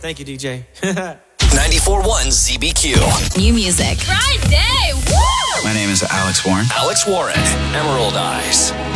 Thank you, DJ. 94.1 ZBQ. New music. Friday! Woo! My name is Alex Warren. Alex Warren, Emerald Eyes.